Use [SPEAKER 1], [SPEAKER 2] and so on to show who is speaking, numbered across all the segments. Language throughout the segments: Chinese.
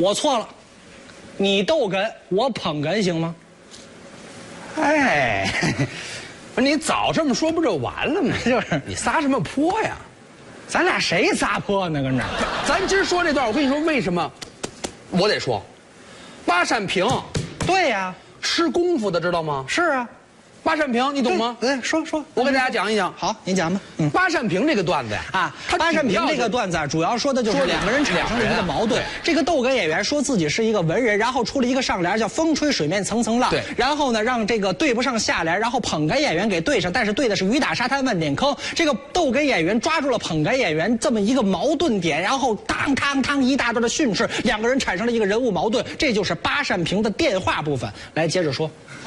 [SPEAKER 1] 我错了，你逗哏，我捧哏，行吗？
[SPEAKER 2] 哎，不是你早这么说不就完了吗？
[SPEAKER 1] 就是
[SPEAKER 2] 你撒什么泼呀？
[SPEAKER 1] 咱俩谁撒泼呢？跟这，
[SPEAKER 2] 咱今儿说这段，我跟你说为什么，我得说，八扇屏
[SPEAKER 1] 对呀，
[SPEAKER 2] 吃功夫的知道吗？
[SPEAKER 1] 是啊，
[SPEAKER 2] 八扇屏你懂吗？
[SPEAKER 1] 说，
[SPEAKER 2] 我给大家讲一讲。
[SPEAKER 1] 好，您讲吧。
[SPEAKER 2] 八扇屏这个段子呀，
[SPEAKER 1] 八扇屏这个段子啊，主要说的就是两个人产生了一个矛盾。这个逗哏演员说自己是一个文人，然后出了一个上联叫“风吹水面层层浪”，
[SPEAKER 2] 对，
[SPEAKER 1] 然后呢让这个对不上下联，然后捧哏演员给对上，但是对的是雨打沙滩万点坑。这个逗哏演员抓住了捧哏演员这么一个矛盾点，然后当一大段的训斥，两个人产生了一个人物矛盾，这就是八扇屏的电话部分。来，接着说。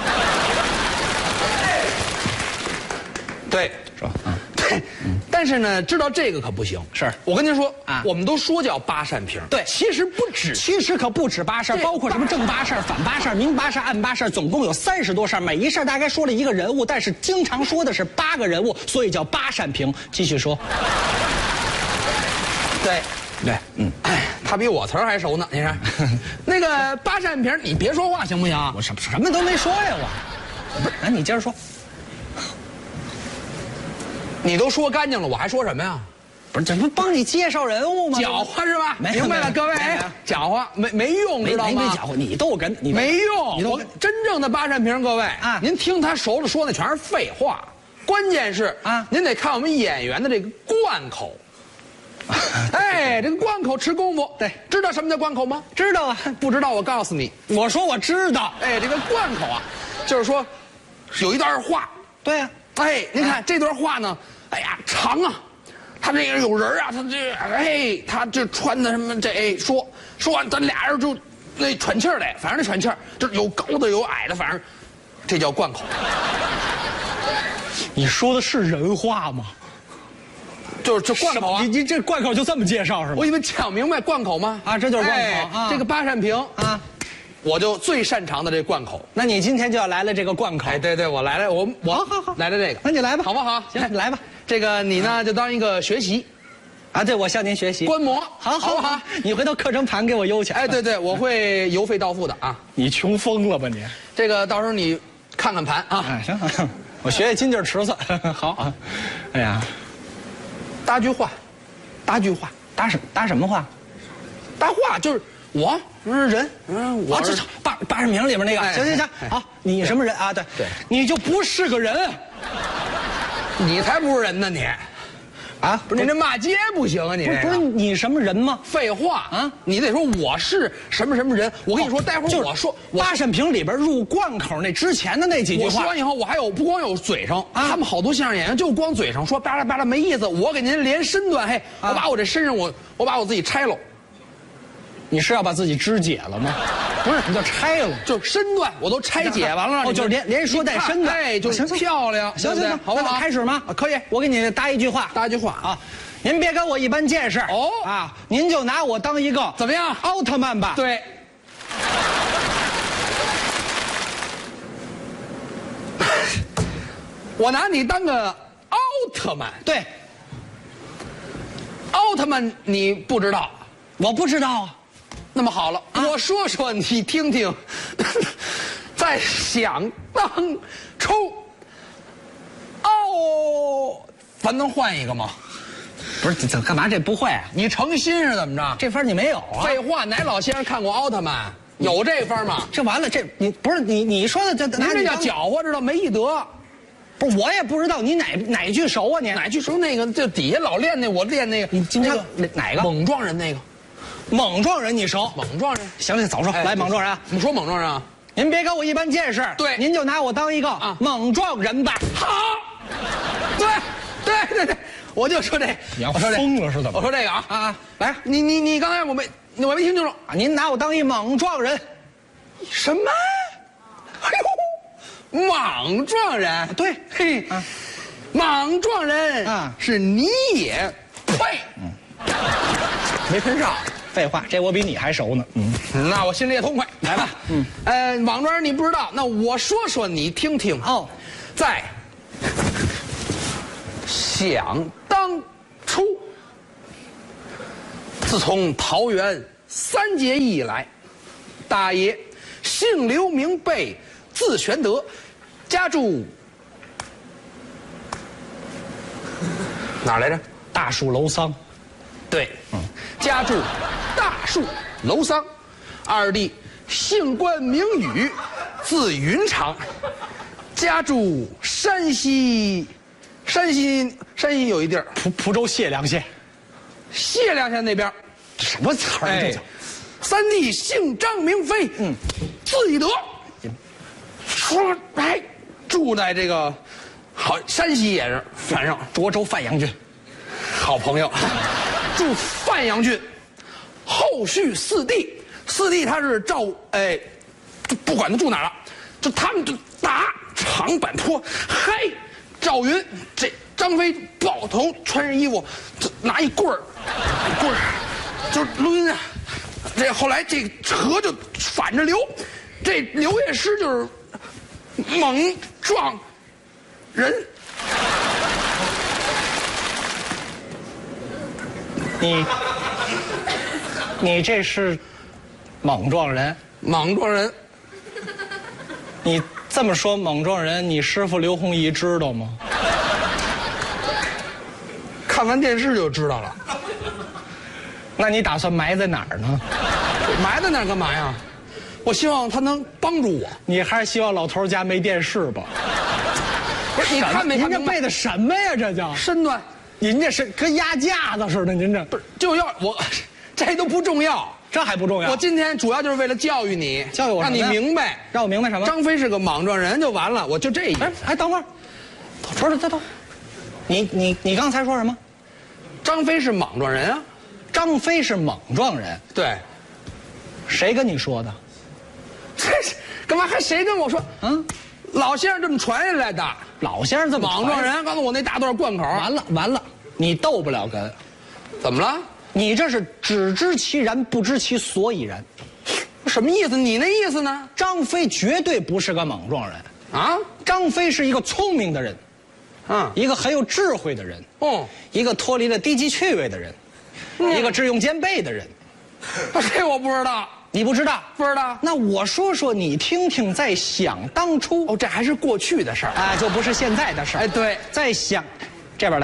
[SPEAKER 2] 对，
[SPEAKER 1] 是吧？
[SPEAKER 2] 对，但是呢，知道这个可不行。
[SPEAKER 1] 是
[SPEAKER 2] 我跟您说
[SPEAKER 1] 啊，
[SPEAKER 2] 我们都说叫八扇屏，
[SPEAKER 1] 对，
[SPEAKER 2] 其实不止，
[SPEAKER 1] 其实可不止八扇，包括什么正八扇、反八扇、明八扇、暗八扇，总共有30多扇，每一扇大概说了一个人物，但是经常说的是8个人物，所以叫八扇屏。继续说。
[SPEAKER 2] 对，哎，他比我词儿还熟呢。你看，那个八扇屏，你别说话行不行？
[SPEAKER 1] 我什么都没说呀，我。不是，那你接着说。
[SPEAKER 2] 你都说干净了，我还说什么呀？
[SPEAKER 1] 不是，这不帮你介绍人物吗？
[SPEAKER 2] 搅和是吧？
[SPEAKER 1] 明
[SPEAKER 2] 白了，各位，搅和没用，知道吗？
[SPEAKER 1] 没搅和，你逗哏，你
[SPEAKER 2] 没用。我真正的八扇屏，各位啊，您听他熟了说那全是废话，关键是啊，您得看我们演员的这个贯口。哎，这个贯口吃功夫，
[SPEAKER 1] 对，
[SPEAKER 2] 知道什么叫贯口吗？
[SPEAKER 1] 知道啊，
[SPEAKER 2] 不知道我告诉你，
[SPEAKER 1] 我说我知道。
[SPEAKER 2] 哎，这个贯口啊，就是说有一段话，
[SPEAKER 1] 对呀，
[SPEAKER 2] 哎，您看这段话呢，哎呀长啊，他这个有人啊，他这哎，他这穿的什么这哎说完，咱俩人就那喘气儿来，反正那喘气儿就是有高的有矮的，反正这叫贯口。
[SPEAKER 1] 你说的是人话吗？
[SPEAKER 2] 就是这贯口啊！
[SPEAKER 1] 你这贯口就这么介绍是吗？
[SPEAKER 2] 我以为讲明白贯口吗？
[SPEAKER 1] 啊，这就是贯口啊！
[SPEAKER 2] 这个八扇屏啊，我就最擅长的这贯口。
[SPEAKER 1] 那你今天就要来了这个贯口。
[SPEAKER 2] 哎，对，我来了，我
[SPEAKER 1] 好
[SPEAKER 2] 来了这个，
[SPEAKER 1] 那你来吧，
[SPEAKER 2] 好不好？
[SPEAKER 1] 行，你来吧。
[SPEAKER 2] 这个你呢就当一个学习，
[SPEAKER 1] 啊，对，我向您学习
[SPEAKER 2] 观摩，
[SPEAKER 1] 好
[SPEAKER 2] 不好？
[SPEAKER 1] 你回头课程盘给我邮去。
[SPEAKER 2] 哎，对，我会邮费到付的啊。
[SPEAKER 1] 你穷疯了吧你？
[SPEAKER 2] 这个到时候你看看盘啊。
[SPEAKER 1] 哎，行，我学学金劲池子。好啊。哎呀，
[SPEAKER 2] 搭句话。搭
[SPEAKER 1] 什么话？
[SPEAKER 2] 搭话就是我人，
[SPEAKER 1] 我这八扇屏里面那个。行，好，你什么人啊？对，你就不是个人，
[SPEAKER 2] 你才不是人呢你。啊，不是你这骂街不行啊！你
[SPEAKER 1] 不是你什么人吗？
[SPEAKER 2] 废话啊！你得说我是什么人。我跟你说，待会儿我说
[SPEAKER 1] 八扇屏里边入贯口那之前的那几句话。
[SPEAKER 2] 我说完以后，我还有不光有嘴上，他们好多相声演员就光嘴上说巴拉巴拉没意思。我给您连身段，嘿，我把我这身上我把我自己拆了。
[SPEAKER 1] 你是要把自己肢解了吗？不是，什么叫拆了？
[SPEAKER 2] 就是身段我都拆解完了。
[SPEAKER 1] 哦，就是连说带身段，
[SPEAKER 2] 哎，就是漂亮。
[SPEAKER 1] 行，
[SPEAKER 2] 好不好？
[SPEAKER 1] 开始吗？
[SPEAKER 2] 可以，
[SPEAKER 1] 我给你搭一句话啊。您别跟我一般见识哦啊！您就拿我当一个
[SPEAKER 2] 怎么样
[SPEAKER 1] 奥特曼吧？
[SPEAKER 2] 对。我拿你当个奥特曼。
[SPEAKER 1] 对。
[SPEAKER 2] 奥特曼你不知道？
[SPEAKER 1] 我不知道啊。
[SPEAKER 2] 那么好了，我说说你听听。在想当初，咱能换一个吗？
[SPEAKER 1] 不是，怎干嘛这不会啊？
[SPEAKER 2] 你诚心是怎么着？
[SPEAKER 1] 这分你没有啊？
[SPEAKER 2] 废话，哪老先生看过奥特曼？有这分吗？
[SPEAKER 1] 这完了，这你不是你说的这，
[SPEAKER 2] 您这叫搅和，知道没艺德。
[SPEAKER 1] 不是，我也不知道你哪句熟啊？你
[SPEAKER 2] 哪句熟？那个就底下老练那，我练那个。
[SPEAKER 1] 你今天哪个？
[SPEAKER 2] 猛撞人那个。
[SPEAKER 1] 猛撞人你熟？
[SPEAKER 2] 猛撞人。
[SPEAKER 1] 行，早说。来，猛撞人。
[SPEAKER 2] 怎么说猛撞人啊？
[SPEAKER 1] 您别跟我一般见识。
[SPEAKER 2] 对，
[SPEAKER 1] 您就拿我当一个猛撞人吧。
[SPEAKER 2] 好。对。我就说这，
[SPEAKER 1] 你要疯了是怎么？
[SPEAKER 2] 我说这个啊，
[SPEAKER 1] 来，
[SPEAKER 2] 你刚才我没听清楚
[SPEAKER 1] 啊！您拿我当一猛撞人，
[SPEAKER 2] 什么？哎呦，莽撞人，
[SPEAKER 1] 对，
[SPEAKER 2] 嘿，莽撞人啊，是你也配？没跟上。
[SPEAKER 1] 废话，这我比你还熟呢。
[SPEAKER 2] 那我心里也痛快。来吧，莽撞人你不知道，那我说说你听听。
[SPEAKER 1] 哦，
[SPEAKER 2] 在。想当初，自从桃园 3节以来，大爷姓刘名备，字玄德，家住哪儿来着？
[SPEAKER 1] 大树楼桑。
[SPEAKER 2] 对，家住大树楼桑。二弟姓关名羽，字云长，家住山西有一地儿，
[SPEAKER 1] 蒲州解良县。
[SPEAKER 2] 解良县那边。
[SPEAKER 1] 什么词儿？这叫。
[SPEAKER 2] 三弟姓张名飞，字翼德，说住在这个好山西也是，反正
[SPEAKER 1] 涿州范阳郡，
[SPEAKER 2] 好朋友，住范阳郡。后续四弟他是赵不管他住哪儿了，就他们就打长坂坡，赵云这张飞抱头穿上衣服，拿一棍儿就是抡啊。这后来这河就反着流，这刘夜师就是猛撞人。
[SPEAKER 1] 你这是猛撞人？
[SPEAKER 2] 猛撞人。
[SPEAKER 1] 你这么说猛撞人，你师傅刘弘毅知道吗？
[SPEAKER 2] 看完电视就知道了。
[SPEAKER 1] 那你打算埋在哪儿呢？
[SPEAKER 2] 埋在那儿干嘛呀？我希望他能帮助我。
[SPEAKER 1] 你还是希望老头家没电视吧？
[SPEAKER 2] 不是，你看没看
[SPEAKER 1] 您这背的什么呀？这叫
[SPEAKER 2] 身段。
[SPEAKER 1] 您这是跟压架子似的，您这
[SPEAKER 2] 不是就要我，这都不重要，
[SPEAKER 1] 这还不重要。
[SPEAKER 2] 我今天主要就是为了教育你，
[SPEAKER 1] 教育我，
[SPEAKER 2] 让你明白，
[SPEAKER 1] 让我明白什么？
[SPEAKER 2] 张飞是个莽撞人就完了，我就这意思。
[SPEAKER 1] 等会儿，等，你刚才说什么？
[SPEAKER 2] 张飞是莽撞人啊？
[SPEAKER 1] 张飞是莽撞人？
[SPEAKER 2] 对。
[SPEAKER 1] 谁跟你说的？
[SPEAKER 2] 这是干嘛？还谁跟我说？老先生这么传下来的。
[SPEAKER 1] 老先生这么
[SPEAKER 2] 莽撞人，告诉我那大段贯口。
[SPEAKER 1] 完了，你斗不了哏。
[SPEAKER 2] 怎么了？
[SPEAKER 1] 你这是只知其然，不知其所以然。
[SPEAKER 2] 什么意思？你那意思呢？
[SPEAKER 1] 张飞绝对不是个莽撞人
[SPEAKER 2] 啊！
[SPEAKER 1] 张飞是一个聪明的人，一个很有智慧的人，一个脱离了低级趣味的人，一个智勇兼备的人。
[SPEAKER 2] 这我不知道。
[SPEAKER 1] 你不知道？
[SPEAKER 2] 不知道。
[SPEAKER 1] 那我说说你听听，在想当初。
[SPEAKER 2] 这还是过去的事儿
[SPEAKER 1] 啊，就不是现在的事儿。
[SPEAKER 2] 对，
[SPEAKER 1] 在想，这边来。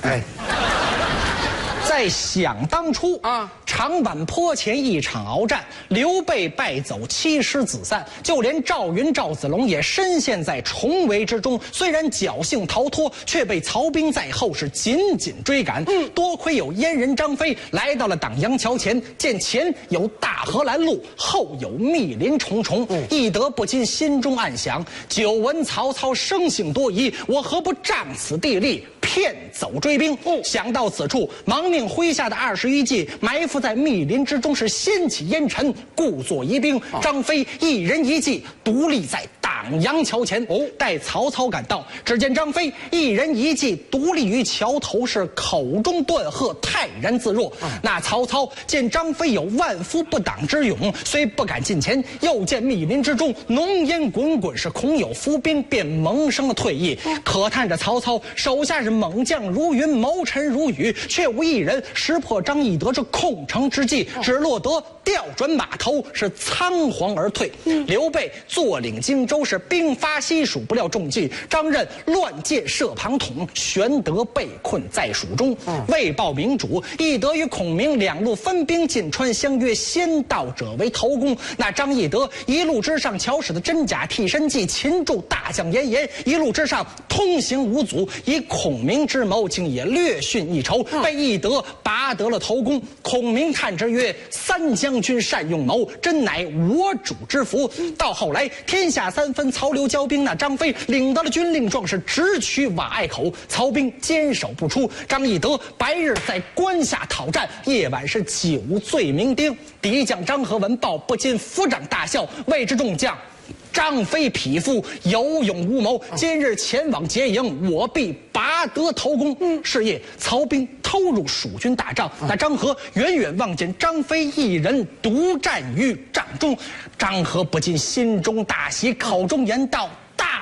[SPEAKER 1] 在想当初啊，长坂坡前一场鏖战，刘备败走，7师子散，就连赵云、赵子龙也深陷在重围之中。虽然侥幸逃脱，却被曹兵在后是紧紧追赶。多亏有阉人张飞来到了党阳桥前，见前有大河拦路，后有密林重重，翼德不禁心中暗想：久闻曹操生性多疑，我何不仗此地利，骗走追兵？想到此处，忙命麾下的21骑埋伏在密林之中，是掀起烟尘，故作疑兵。张飞一人一骑独立在党阳桥前。待曹操赶到，只见张飞一人一骑独立于桥头，是口中断喝，泰然自若。那曹操见张飞有万夫不挡之勇，虽不敢近前，又见密林之中浓烟滚滚，是恐有伏兵，便萌生了退意。可叹着曹操手下是猛将如云，谋臣如雨，却无一人识破张翼德这控城之计，只落得调转马头，是仓皇而退。刘备坐领荆州，是兵发西蜀，不料中计，张任乱箭射庞统，玄德被困在蜀中。为报明主，翼德与孔明两路分兵进川，相约先到者为头功。那张翼德一路之上巧使的真假替身计，擒住大将严颜，一路之上通行无阻，以孔明之谋竟也略逊一筹，被翼德拔得了头功。孔明叹之曰：三将军善用谋，真乃我主之福。到后来天下三分，曹刘交兵，那张飞领得了军令状，是直取瓦隘口，曹兵坚守不出。张翼德白日在关下讨战，夜晚是酒醉酩酊。敌将张合闻报，不禁抚掌大笑，谓之众将：张飞匹夫，有勇无谋，今日前往劫营，我必拔得头功。是夜，曹兵偷入蜀军大帐，那张合远远望见张飞一人独战于帐中，张合不禁心中大喜，口中言道：大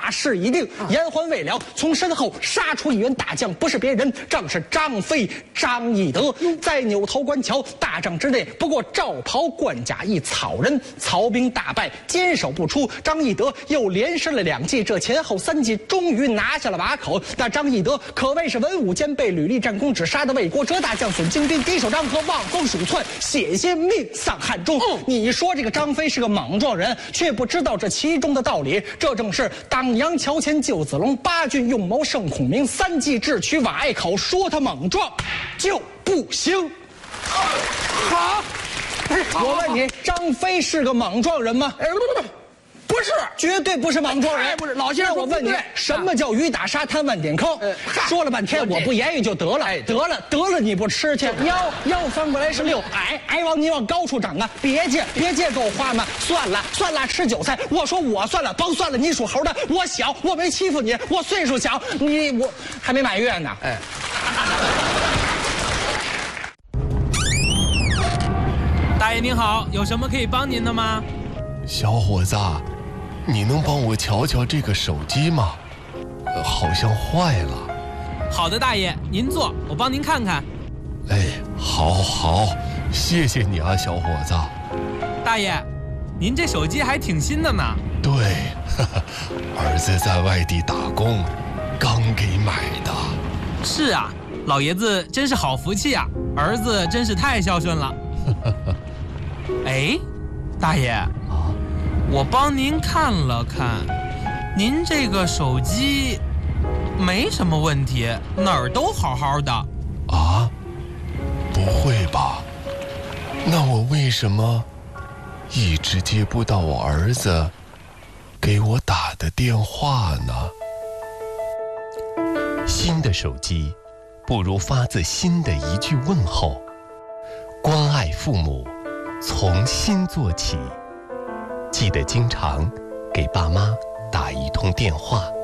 [SPEAKER 1] 大势已定，延缓未了，从身后杀出一员大将，不是别人，正是张飞张翼德。在扭头观瞧，大帐之内不过罩袍冠甲一草人，曹兵大败，坚守不出。张翼德又连失了2计，这前后3计终于拿下了瓦口。那张翼德可谓是文武兼备，屡立战功，只杀得魏国折大将损精兵，敌手张合望风鼠窜，险些命丧汉中。你说这个张飞是个莽撞人，却不知道这其中的道理。这正是当阳桥前救子龙，8郡用谋胜孔明，3计智取瓦隘口。说他莽撞就不行。
[SPEAKER 2] 好，
[SPEAKER 1] 我问你，张飞是个莽撞人吗？
[SPEAKER 2] 不是，
[SPEAKER 1] 绝对不是莽撞人。
[SPEAKER 2] 不是，老先生，
[SPEAKER 1] 我问你，什么叫鱼打沙滩万点坑？说了半天，我不言语就得了。得了，你不吃去？腰翻过来是6，矮往你往高处长啊！别介给我花嘛！算了，吃韭菜。我说我算了，甭算了，你属猴的，我小，我没欺负你，我岁数小，我还没满月呢。
[SPEAKER 3] 大爷您好，有什么可以帮您的吗？
[SPEAKER 4] 小伙子，你能帮我瞧瞧这个手机吗？好像坏了。
[SPEAKER 3] 好的，大爷，您坐，我帮您看看。
[SPEAKER 4] 哎，好，谢谢你啊，小伙子。
[SPEAKER 3] 大爷，您这手机还挺新的呢。
[SPEAKER 4] 对，儿子在外地打工，刚给买的。
[SPEAKER 3] 是啊，老爷子真是好福气啊，儿子真是太孝顺了。哎，大爷，我帮您看了看，您这个手机没什么问题，哪儿都好好的。
[SPEAKER 4] 啊？不会吧？那我为什么一直接不到我儿子给我打的电话呢？新的手机不如发自心的一句问候。关爱父母，从心做起。记得经常给爸妈打一通电话。